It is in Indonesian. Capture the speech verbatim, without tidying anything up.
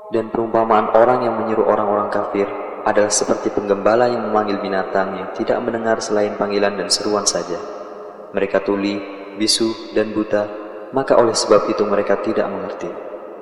Dan perumpamaan orang yang menyuruh orang-orang kafir adalah seperti penggembala yang memanggil binatang yang tidak mendengar selain panggilan dan seruan saja. Mereka tuli, bisu, dan buta, maka oleh sebab itu mereka tidak mengerti.